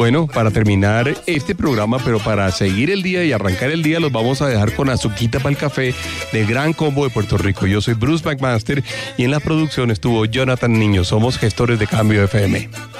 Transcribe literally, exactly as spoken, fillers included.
Bueno, para terminar este programa, pero para seguir el día y arrancar el día, los vamos a dejar con Azuquita para el café del Gran Combo de Puerto Rico. Yo soy Bruce McMaster y en la producción estuvo Jonathan Niño. Somos Gestores de Cambio F M.